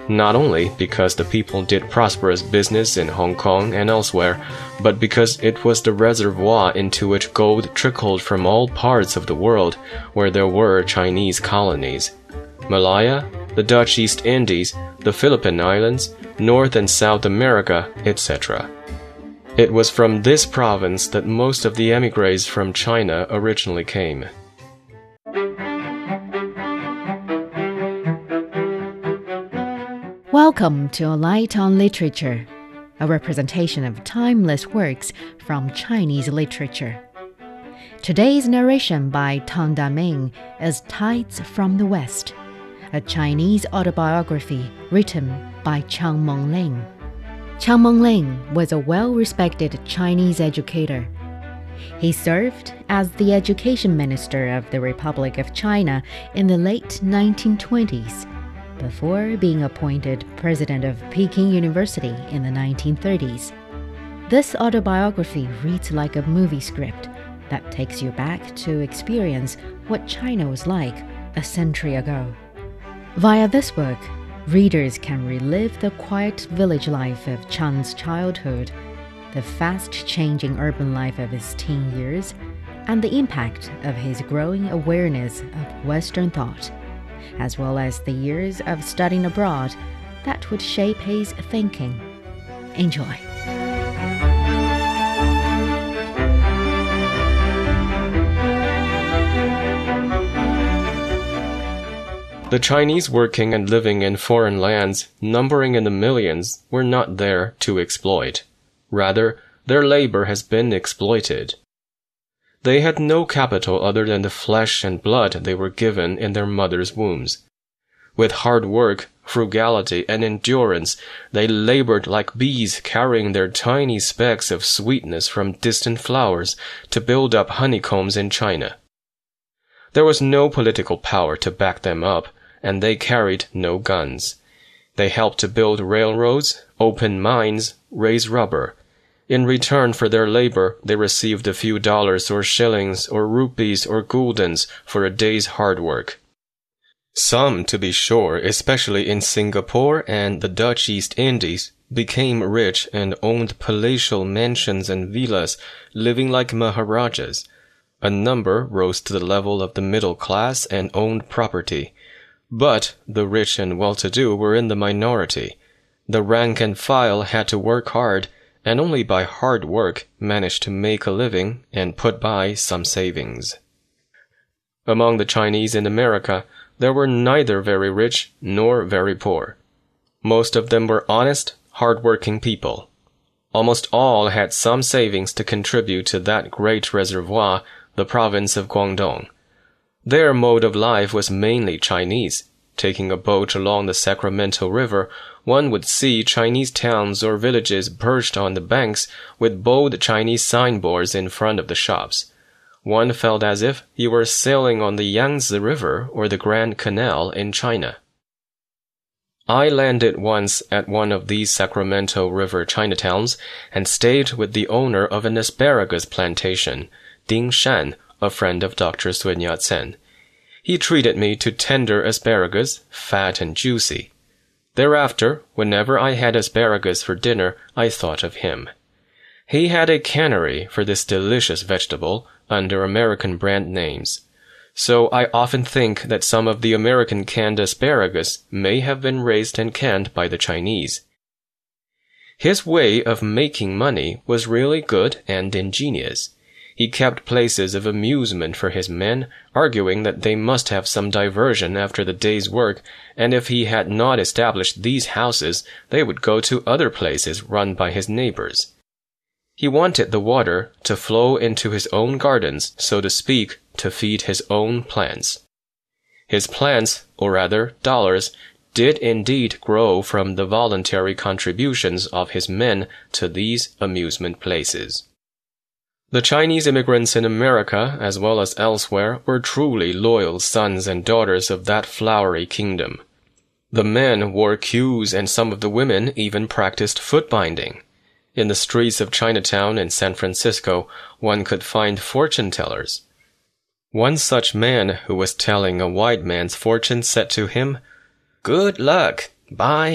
not only because the people did prosperous business in Hong Kong and elsewhere, but because it was the reservoir into which gold trickled from all parts of the world where there were Chinese colonies. Malaya, the Dutch East Indies, the Philippine Islands, North and South America, etc. It was from this province that most of the émigrés from China originally came. Welcome to A Light on Literature, a representation of timeless works from Chinese literature. Today's narration by Tang Daming is Tides from the West, a Chinese autobiography written by Chiang Meng-ling. Chiang Meng-ling was a well-respected Chinese educator. He served as the education minister of the Republic of China in the late 1920s, before being appointed president of Peking University in the 1930s. This autobiography reads like a movie script that takes you back to experience what China was like a century ago. Via this book, readers can relive the quiet village life of Chiang's childhood, the fast-changing urban life of his teen years, and the impact of his growing awareness of Western thought, as well as the years of studying abroad that would shape his thinking. Enjoy. The Chinese working and living in foreign lands, numbering in the millions, were not there to exploit. Rather, their labor has been exploited. They had no capital other than the flesh and blood they were given in their mothers' wombs. With hard work, frugality, and endurance, they labored like bees carrying their tiny specks of sweetness from distant flowers to build up honeycombs in China. There was no political power to back them up, and they carried no guns. They helped to build railroads, open mines, raise rubber. In return for their labor, they received a few dollars or shillings or rupees or guldens for a day's hard work. Some, to be sure, especially in Singapore and the Dutch East Indies, became rich and owned palatial mansions and villas, living like maharajas. A number rose to the level of the middle class and owned property. But the rich and well-to-do were in the minority. The rank and file had to work hard, and only by hard work managed to make a living and put by some savings. Among the Chinese in America, there were neither very rich nor very poor. Most of them were honest, hard-working people. Almost all had some savings to contribute to that great reservoir, the province of Guangdong. Their mode of life was mainly Chinese. Taking a boat along the Sacramento River, one would see Chinese towns or villages perched on the banks with bold Chinese signboards in front of the shops. One felt as if he were sailing on the Yangtze River or the Grand Canal in China. I landed once at one of these Sacramento River Chinatowns and stayed with the owner of an asparagus plantation, Ding Shan, a friend of Dr. Sun Yat-sen. He treated me to tender asparagus, fat and juicy. Thereafter, whenever I had asparagus for dinner, I thought of him. He had a cannery for this delicious vegetable under American brand names. So I often think that some of the American canned asparagus may have been raised and canned by the Chinese. His way of making money was really good and ingenious. He kept places of amusement for his men, arguing that they must have some diversion after the day's work, and if he had not established these houses, they would go to other places run by his neighbors. He wanted the water to flow into his own gardens, so to speak, to feed his own plants. His plants, or rather dollars, did indeed grow from the voluntary contributions of his men to these amusement places. The Chinese immigrants in America, as well as elsewhere, were truly loyal sons and daughters of that flowery kingdom. The men wore queues and some of the women even practiced foot binding. In the streets of Chinatown and San Francisco, one could find fortune-tellers. One such man who was telling a white man's fortune said to him, "Good luck. Bye."